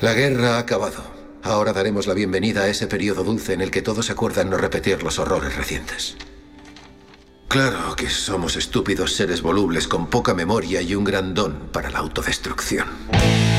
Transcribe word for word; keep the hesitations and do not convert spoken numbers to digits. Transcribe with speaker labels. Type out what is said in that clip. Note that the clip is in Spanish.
Speaker 1: La guerra ha acabado. Ahora daremos la bienvenida a ese periodo dulce en el que todos acuerdan no repetir los horrores recientes. Claro que somos estúpidos seres volubles con poca memoria y un gran don para la autodestrucción.